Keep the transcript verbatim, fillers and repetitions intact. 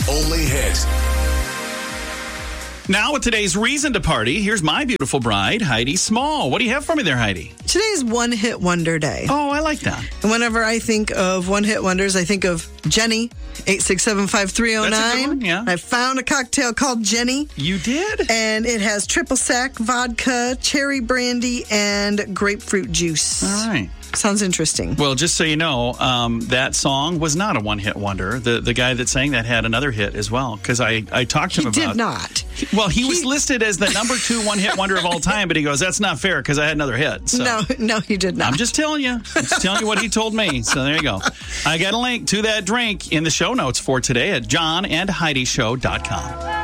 only hit. Now with today's reason to party, here's my beautiful bride, Heidi Small. What do you have for me there, Heidi? Today's One Hit Wonder Day. Oh, I like that. And whenever I think of One Hit Wonders, I think of Jenny, eight six seven, five three oh nine. That's a good one, yeah. I found a cocktail called Jenny. You did? And it has triple sec, vodka, cherry brandy, and grapefruit juice. All right. Sounds interesting. Well, just so you know, um, that song was not a one-hit wonder. The the guy that sang that had another hit as well, because I, I talked to him He about... did not. Well, he, He- was listed as the number two one-hit wonder of all time, but he goes, that's not fair because I had another hit. So. No, no, he did not. I'm just telling you. I'm just telling you what he told me. So there you go. I got a link to that drink in the show notes for today at john and heidi show dot com.